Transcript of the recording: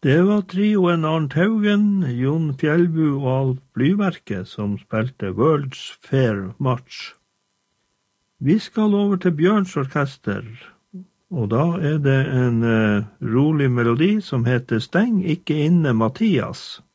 Det var trioen Arnt Haugen, Jon Fjellbu og Alf Blyverke som spilte World's Fair March. Vi skal over til Bjørns orkester, og da det en rolig melodi som heter Steng ikke inne Mathias.